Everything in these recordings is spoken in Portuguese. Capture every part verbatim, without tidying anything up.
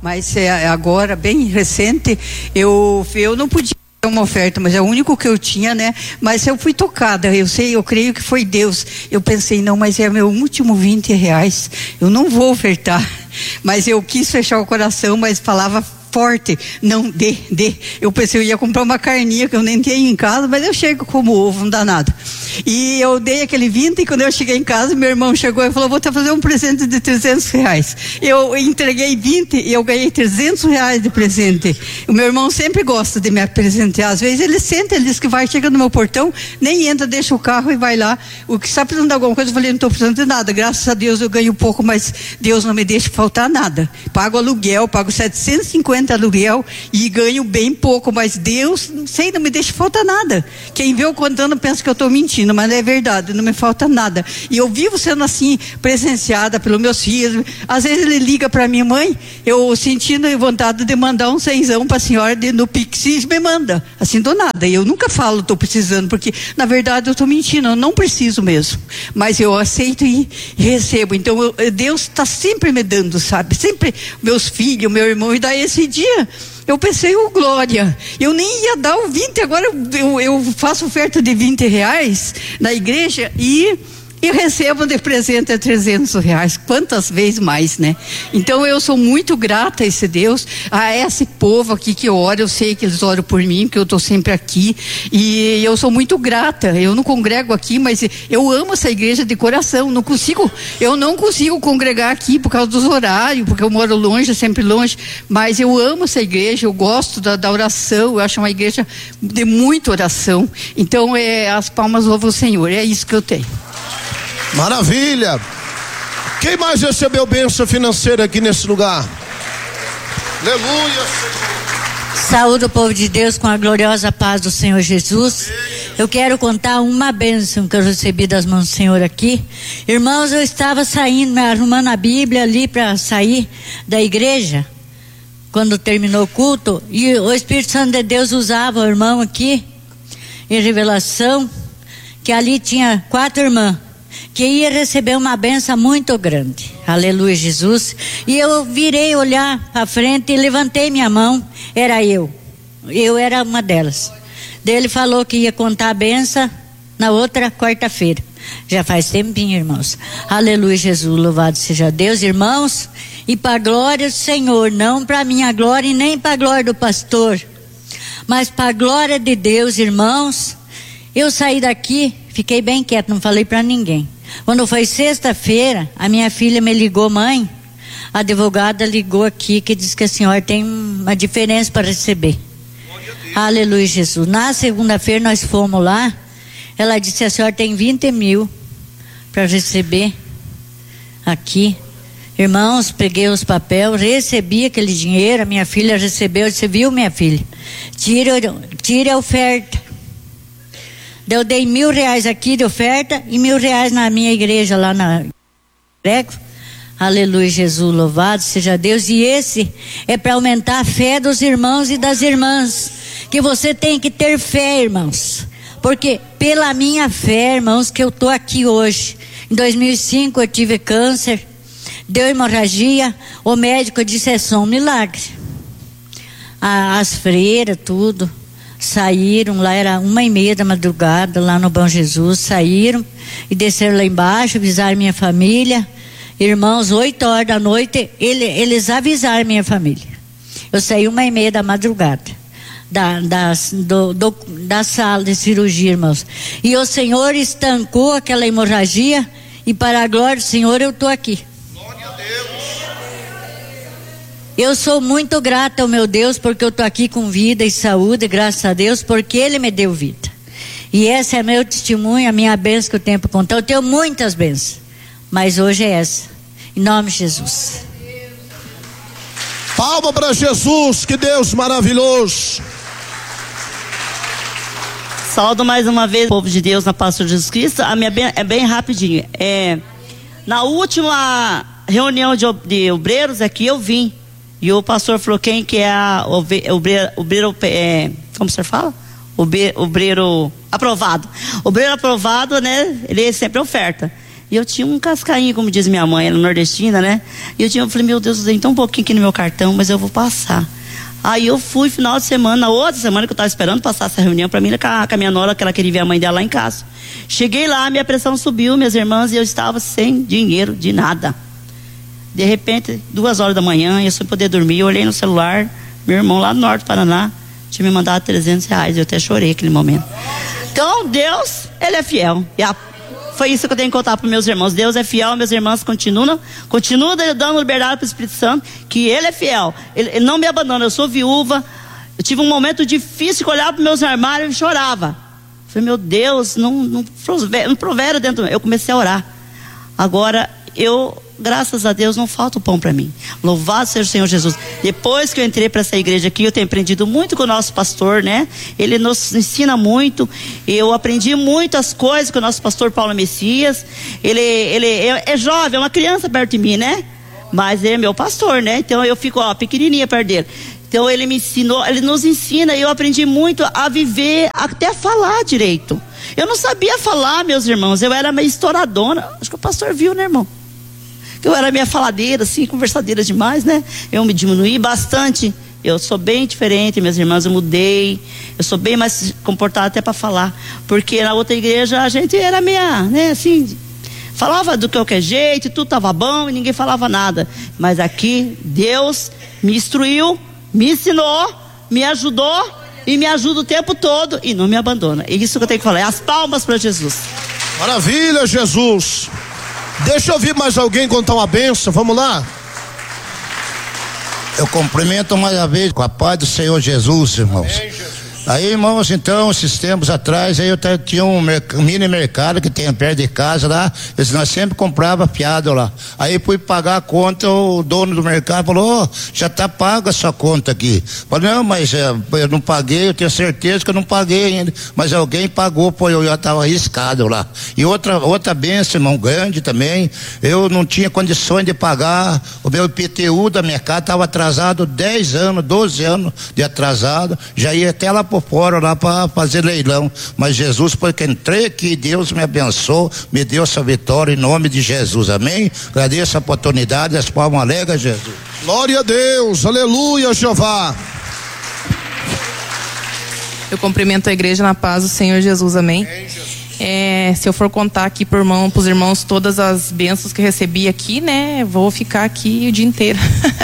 Mas é, agora, bem recente, eu, eu não podia ter uma oferta, mas é o único que eu tinha, né? Mas eu fui tocada, eu sei, eu creio que foi Deus. Eu pensei, não, mas é meu último vinte reais, eu não vou ofertar. Mas eu quis fechar o coração, mas falava forte, não, dê, dê. Eu pensei, eu ia comprar uma carninha que eu nem tenho em casa, mas eu chego como ovo, não dá nada. E eu dei aquele vinte, e quando eu cheguei em casa, meu irmão chegou e falou, vou te fazer um presente de trezentos reais. Eu entreguei vinte e eu ganhei trezentos reais de presente. O meu irmão sempre gosta de me presentear. Às vezes ele senta, ele diz que vai, chega no meu portão, nem entra, deixa o carro e vai lá. O que está precisando de alguma coisa, eu falei, não estou precisando de nada. Graças a Deus eu ganho pouco, mas Deus não me deixa faltar nada. Pago aluguel, pago setecentos e cinquenta aluguel e ganho bem pouco, mas Deus, não sei, não me deixa faltar nada. Quem vê eu contando pensa que eu estou mentindo, mas não é verdade, não me falta nada. E eu vivo sendo assim, presenciada pelos meus filhos. Às vezes ele liga para minha mãe, eu sentindo vontade de mandar um cenzão para a senhora de, no Pix, me manda, assim do nada. E eu nunca falo, estou precisando, porque na verdade eu estou mentindo, eu não preciso mesmo. Mas eu aceito e, e recebo. Então eu, Deus está sempre me dando, sabe? Sempre meus filhos, meu irmão, e daí esse dia eu pensei, oh glória, eu nem ia dar o vinte, agora eu, eu faço oferta de vinte reais na igreja e eu recebo de presente a trezentos reais, quantas vezes mais, né? Então eu sou muito grata a esse Deus, a esse povo aqui que ora, eu sei que eles oram por mim, porque eu estou sempre aqui, e eu sou muito grata. Eu não congrego aqui, mas eu amo essa igreja de coração. Não consigo, eu não consigo congregar aqui por causa dos horários, porque eu moro longe, sempre longe, mas eu amo essa igreja, eu gosto da, da oração, eu acho uma igreja de muita oração. Então é, as palmas louvam o Senhor, é isso que eu tenho. Maravilha! Quem mais recebeu bênção financeira aqui nesse lugar? Aleluia, Senhor! Saúde o povo de Deus com a gloriosa paz do Senhor Jesus. Eu quero contar uma bênção que eu recebi das mãos do Senhor aqui. Irmãos, eu estava saindo, arrumando a Bíblia ali para sair da igreja, quando terminou o culto, e o Espírito Santo de Deus usava o irmão aqui, em revelação, que ali tinha quatro irmãs que ia receber uma benção muito grande. Aleluia, Jesus. E eu virei olhar para frente e levantei minha mão. Era eu. Eu era uma delas. Daí ele falou que ia contar a benção na outra quarta-feira. Já faz tempinho, irmãos. Aleluia, Jesus. Louvado seja Deus, irmãos. E para a glória do Senhor, não para a minha glória e nem para a glória do pastor, mas para a glória de Deus, irmãos. Eu saí daqui, fiquei bem quieto, não falei para ninguém. Quando foi sexta-feira, a minha filha me ligou, mãe, a advogada ligou aqui que diz que a senhora tem uma diferença para receber. Aleluia, Jesus. Na segunda-feira nós fomos lá, ela disse, a senhora tem vinte mil para receber aqui. Irmãos, peguei os papéis, recebi aquele dinheiro, a minha filha recebeu, você viu, minha filha? Tira, tira a oferta. Eu dei mil reais aqui de oferta e mil reais na minha igreja lá na Grego. Aleluia, Jesus, louvado seja Deus. E esse é para aumentar a fé dos irmãos e das irmãs, que você tem que ter fé, irmãos, porque pela minha fé, irmãos, que eu estou aqui hoje. Em dois mil e cinco eu tive câncer, deu hemorragia, o médico disse, é só um milagre. As freiras, tudo saíram, lá era uma e meia da madrugada, lá no Bom Jesus, saíram e desceram lá embaixo, avisaram minha família. Irmãos, oito horas da noite, ele, eles avisaram minha família. Eu saí uma e meia da madrugada, da, da, do, do, da sala de cirurgia, irmãos. E o Senhor estancou aquela hemorragia, e para a glória do Senhor eu estou aqui. Glória a Deus. Eu sou muito grata ao meu Deus, porque eu estou aqui com vida e saúde, graças a Deus, porque Ele me deu vida. E esse é meu testemunho, a minha bênção que eu tenho para contar. Eu tenho muitas bênçãos, mas hoje é essa, em nome de Jesus. Palma para Jesus, que Deus maravilhoso. Saúdo mais uma vez o povo de Deus na paz de Jesus Cristo. A minha bem, é bem rapidinho. É, na última reunião de, de obreiros aqui eu vim. E o pastor falou, quem que é a obreiro, obreiro é, como você fala? Obreiro, obreiro aprovado. Obreiro aprovado, né? Ele sempre oferta. E eu tinha um cascainho, como diz minha mãe, ela é nordestina, né? E eu, tinha, eu falei, meu Deus, eu tenho tão pouquinho aqui no meu cartão, mas eu vou passar. Aí eu fui final de semana, na outra semana que eu estava esperando passar essa reunião para mim, com a, com a minha nora, que ela queria ver a mãe dela lá em casa. Cheguei lá, minha pressão subiu, minhas irmãs, e eu estava sem dinheiro de nada. De repente, duas horas da manhã, eu sem poder dormir, eu olhei no celular, meu irmão lá no norte do Paraná tinha me mandado trezentos reais, eu até chorei aquele momento. Então, Deus, Ele é fiel. E a, foi isso que eu tenho que contar para meus irmãos. Deus é fiel, meus irmãos continuam, continuam dando liberdade para o Espírito Santo, que Ele é fiel. Ele, ele não me abandona. Eu sou viúva. Eu tive um momento difícil que eu olhava para meus armários e chorava. Eu falei, meu Deus, não, não, não provera dentro. Eu comecei a orar. Agora, eu, graças a Deus, não falta o pão para mim. Louvado seja o Senhor Jesus. Depois que eu entrei para essa igreja aqui, eu tenho aprendido muito com o nosso pastor, né? Ele nos ensina muito. Eu aprendi muito as coisas com o nosso pastor Paulo Messias. Ele, ele é, é jovem, é uma criança perto de mim, né? Mas ele é meu pastor, né? Então eu fico, ó, pequenininha perto dele. Então ele me ensinou, ele nos ensina, e eu aprendi muito a viver, até a falar direito. Eu não sabia falar, meus irmãos, eu era meio estouradona. Acho que o pastor viu, né, irmão? Eu era meio faladeira, assim, conversadeira demais, né? Eu me diminuí bastante. Eu sou bem diferente, minhas irmãs, eu mudei. Eu sou bem mais comportada até para falar. Porque na outra igreja a gente era meia, né, assim, falava do qualquer jeito, tudo estava bom e ninguém falava nada. Mas aqui, Deus me instruiu, me ensinou, me ajudou e me ajuda o tempo todo e não me abandona. É isso que eu tenho que falar. É as palmas para Jesus. Maravilha, Jesus. Deixa eu ouvir mais alguém contar uma benção, vamos lá. Eu cumprimento mais uma vez com a paz do Senhor Jesus, irmãos. Amém, Jesus. Aí, irmãos, então, esses tempos atrás, aí eu tinha um mini mercado que tem perto de casa lá, nós sempre comprava fiado lá. Aí fui pagar a conta, o dono do mercado falou, oh, já tá paga a sua conta aqui. Falei, não, mas é, eu não paguei, eu tenho certeza que eu não paguei ainda, mas alguém pagou, pô, eu já estava arriscado lá. E outra, outra bênção, irmão, grande também, eu não tinha condições de pagar, o meu I P T U da minha casa estava atrasado dez anos, doze anos de atrasado, já ia até lá por fora lá para fazer leilão, mas Jesus, porque entrei aqui, Deus me abençoou, me deu essa vitória em nome de Jesus, amém? Agradeço a oportunidade, as palmas alegres, Jesus. Glória a Deus, aleluia, Jeová. Eu cumprimento a igreja na paz do Senhor Jesus, amém? Amém, Jesus. É, se eu for contar aqui para irmão, os irmãos todas as bênçãos que recebi aqui, né, vou ficar aqui o dia inteiro.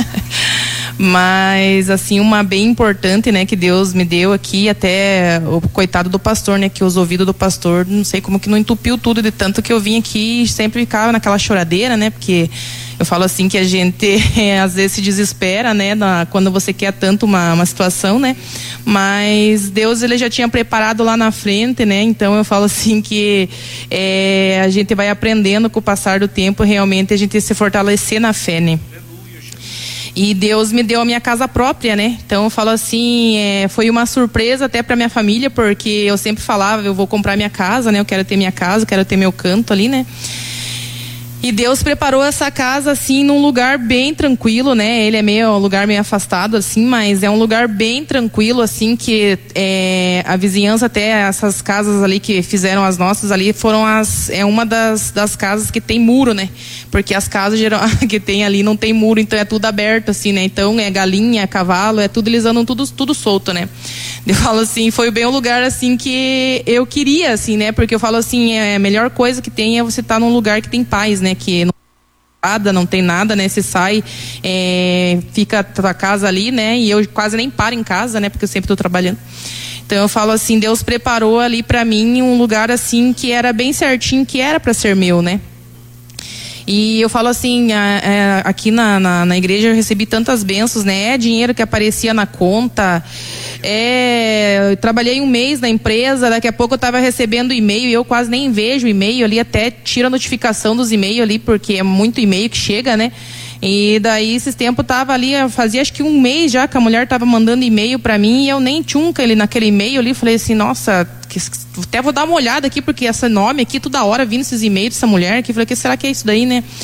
Mas, assim, uma bem importante, né, que Deus me deu aqui, até o coitado do pastor, né, que os ouvidos do pastor, não sei como que não entupiu tudo, de tanto que eu vim aqui e sempre ficava naquela choradeira, né, porque eu falo assim que a gente às vezes se desespera, né, na, quando você quer tanto uma, uma situação, né, mas Deus, ele já tinha preparado lá na frente, né, então eu falo assim que é, a gente vai aprendendo com o passar do tempo, realmente a gente se fortalecer na fé, né. E Deus me deu a minha casa própria, né? Então eu falo assim, é, foi uma surpresa até para minha família, porque eu sempre falava, eu vou comprar minha casa, né? Eu quero ter minha casa, quero ter meu canto ali, né? E Deus preparou essa casa assim num lugar bem tranquilo, né? Ele é meio um lugar meio afastado assim, mas é um lugar bem tranquilo assim, que é, a vizinhança, até essas casas ali que fizeram as nossas ali, foram as é uma das, das casas que tem muro, né? Porque as casas geral, que tem ali não tem muro, então é tudo aberto assim, né? Então é galinha, é cavalo, é tudo, eles andam tudo tudo solto, né? Eu falo assim, foi bem o lugar assim que eu queria assim, né? Porque eu falo assim, é, a melhor coisa que tem é você estar num lugar que tem paz, né? Que não tem nada, não tem nada, né? Você sai, é, fica a tua casa ali, né? E eu quase nem paro em casa, né? Porque eu sempre estou trabalhando. Então eu falo assim, Deus preparou ali para mim um lugar assim que era bem certinho, que era para ser meu, né? E eu falo assim, a, a, aqui na, na, na igreja eu recebi tantas bênçãos, né? É dinheiro que aparecia na conta, é, eu trabalhei um mês na empresa, daqui a pouco eu estava recebendo e-mail, e eu quase nem vejo e-mail ali, até tiro a notificação dos e-mails ali, porque é muito e-mail que chega, né? E daí esses tempos tava ali, fazia acho que um mês já que a mulher tava mandando e-mail para mim, e eu nem tchunca ele naquele e-mail ali, falei assim, nossa, que, até vou dar uma olhada aqui, porque esse nome aqui toda hora vindo esses e-mails dessa mulher aqui, falei, que será que é isso daí, né?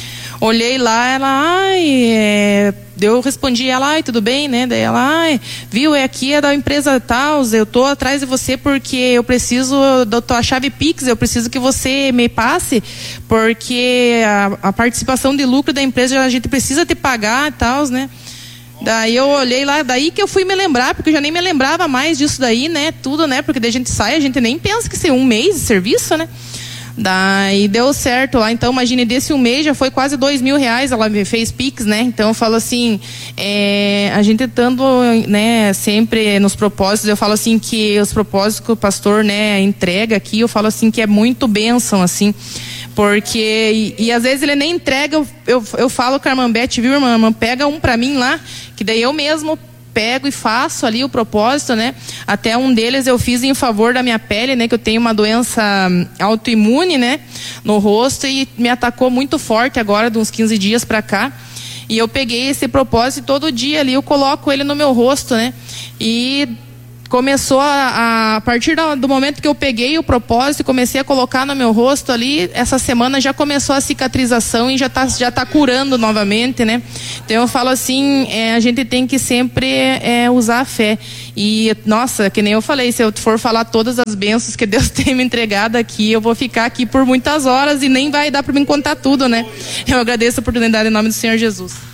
olhei lá, ela, ai, é... eu respondi ela, ai, tudo bem, né? Daí ela, ai, viu, é aqui é da empresa tal, eu tô atrás de você porque eu preciso da tua chave Pix, eu preciso que você me passe, porque a, a participação de lucro da empresa a gente precisa te pagar e tal, né? Daí eu olhei lá, daí que eu fui me lembrar, porque eu já nem me lembrava mais disso daí, né? Tudo, né? Porque daí a gente sai, a gente nem pensa que ser um mês de serviço, né? Daí deu certo lá, então imagine, desse um mês já foi quase dois mil reais, ela me fez Pix, né? Então eu falo assim, é, a gente estando, né, sempre nos propósitos, eu falo assim que os propósitos que o pastor, né, entrega aqui, eu falo assim que é muito bênção, assim, porque, e, e às vezes ele nem entrega, eu, eu, eu falo com a irmã Beth, viu, irmã, irmã, pega um pra mim lá, que daí eu mesmo pego e faço ali o propósito, né? Até um deles eu fiz em favor da minha pele, né? Que eu tenho uma doença autoimune, né? No rosto e me atacou muito forte agora, de uns quinze dias pra cá. E eu peguei esse propósito e todo dia ali eu coloco ele no meu rosto, né? E começou a, a partir do, do momento que eu peguei o propósito e comecei a colocar no meu rosto ali, essa semana já começou a cicatrização e já tá, já tá curando novamente, né? Então eu falo assim, é, a gente tem que sempre é, usar a fé. E, nossa, que nem eu falei, se eu for falar todas as bênçãos que Deus tem me entregado aqui, eu vou ficar aqui por muitas horas e nem vai dar para me contar tudo, né? Eu agradeço a oportunidade em nome do Senhor Jesus.